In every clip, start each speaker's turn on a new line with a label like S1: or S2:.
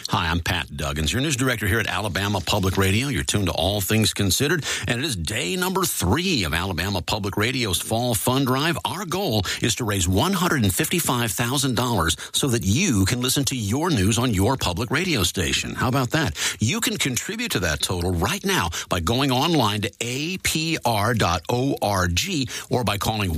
S1: Hi, I'm Pat Duggins, your news director here at Alabama Public Radio. You're tuned to All Things Considered, and it is day number 3 of Alabama Public Radio's Fall Fund Drive. Our goal is to raise $155,000 so that you can listen to your news on your public radio station. How about that? You can contribute to that total right now by going online to apr.org or by calling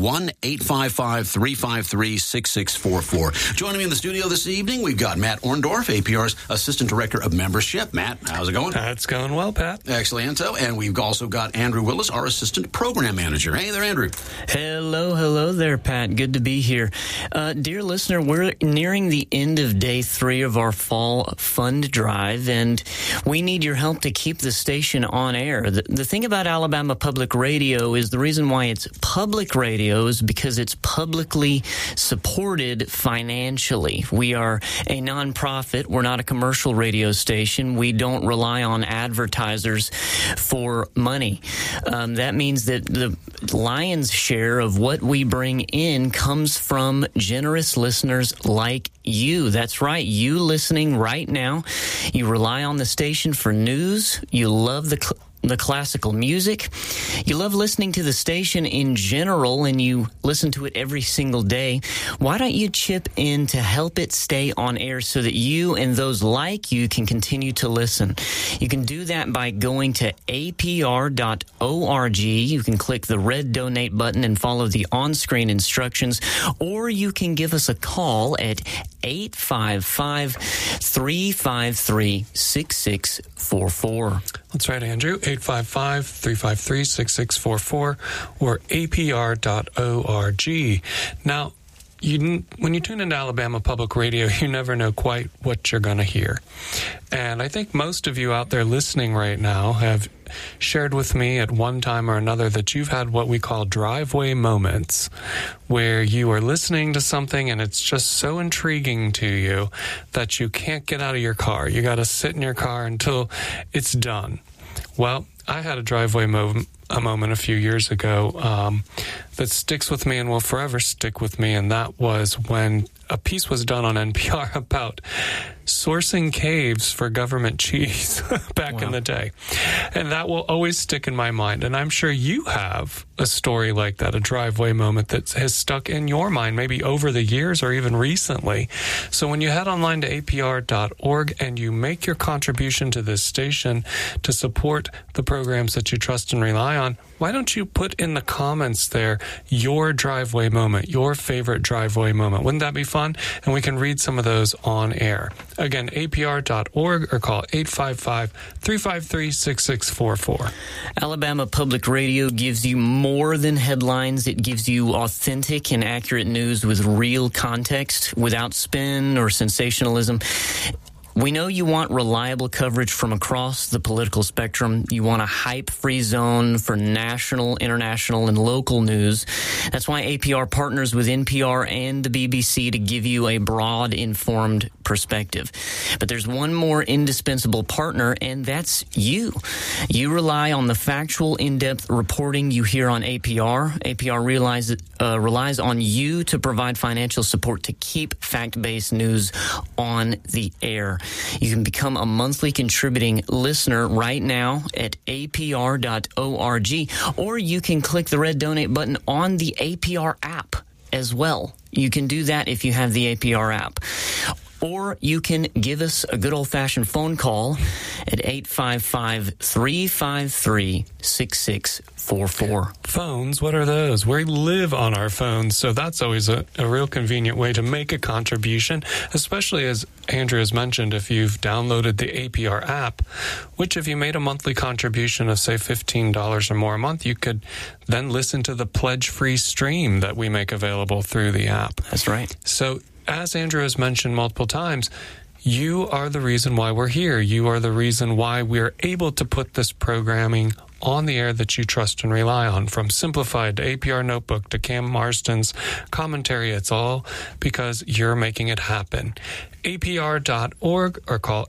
S1: 1-855-353-6644. Joining me in the studio this evening, we've got Matt Orndorff, APR's Assistant Director of Membership. Matt, how's it going?
S2: It's going well, Pat.
S1: Excellent. And we've also got Andrew Willis, our Assistant Program Manager. Hey there, Andrew.
S3: Hello there, Pat. Good to be here. Dear listener, we're nearing the end of day 3 of our Fall Fund Drive, and we need your help to keep the station on air. The thing about Alabama Public Radio is the reason why it's public radio is because it's publicly supported financially. We are a nonprofit. We're not a commercial radio station. We don't rely on advertisers for money. That means that the lion's share of what we bring in comes from generous listeners like you. That's right. You listening right now. You rely on the station for news. You love the classical music. You love listening to the station in general, and you listen to it every single day. Why don't you chip in to help it stay on air so that you and those like you can continue to listen? You can do that by going to apr.org. You can click the red donate button and follow the on-screen instructions, or you can give us a call at 855-353-6644.
S2: That's right, Andrew. 855-353-6644 or apr.org. Now, when you tune into Alabama Public Radio, you never know quite what you're going to hear. And I think most of you out there listening right now have shared with me at one time or another that you've had what we call driveway moments, where you are listening to something and it's just so intriguing to you that you can't get out of your car. You got to sit in your car until it's done. Well, I had a driveway moment a few years ago that sticks with me and will forever stick with me, and that was when a piece was done on NPR about sourcing caves for government cheese back in the day. And that will always stick in my mind. And I'm sure you have a story like that, a driveway moment that has stuck in your mind, maybe over the years or even recently. So when you head online to apr.org and you make your contribution to this station to support the programs that you trust and rely on, why don't you put in the comments there your driveway moment, your favorite driveway moment? Wouldn't that be fun? And we can read some of those on air. Again, apr.org or call 855-353-6644.
S3: Alabama Public Radio gives you more than headlines. It gives you authentic and accurate news with real context, without spin or sensationalism. We know you want reliable coverage from across the political spectrum. You want a hype-free zone for national, international, and local news. That's why APR partners with NPR and the BBC to give you a broad, informed perspective. But there's one more indispensable partner, and that's you. You rely on the factual, in-depth reporting you hear on APR. APR relies on you to provide financial support to keep fact-based news on the air. You can become a monthly contributing listener right now at apr.org, or you can click the red donate button on the APR app as well. You can do that if you have the APR app. Or you can give us a good old-fashioned phone call at 855-353-6644.
S2: Phones, what are those? We live on our phones, so that's always a real convenient way to make a contribution, especially as Andrew has mentioned, if you've downloaded the APR app, which if you made a monthly contribution of, say, $15 or more a month, you could then listen to the pledge-free stream that we make available through the app.
S3: That's right.
S2: So, as Andrew has mentioned multiple times, you are the reason why we're here. You are the reason why we're able to put this programming on the air that you trust and rely on. From Simplified to APR Notebook to Cam Marston's commentary, it's all because you're making it happen. APR.org or call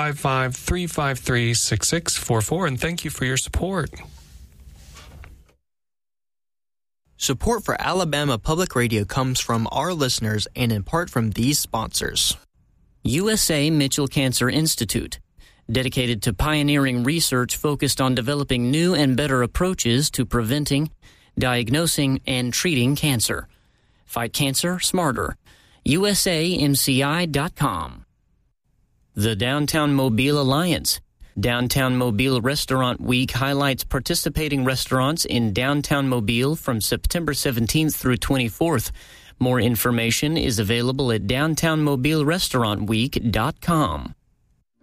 S2: 855-353-6644, and thank you for your support.
S4: Support for Alabama Public Radio comes from our listeners and in part from these sponsors.
S3: USA Mitchell Cancer Institute, dedicated to pioneering research focused on developing new and better approaches to preventing, diagnosing, and treating cancer. Fight cancer smarter. USAMCI.com. The Downtown Mobile Alliance. Downtown Mobile Restaurant Week highlights participating restaurants in downtown Mobile from September 17th through 24th. More information is available at downtownmobilerestaurantweek.com.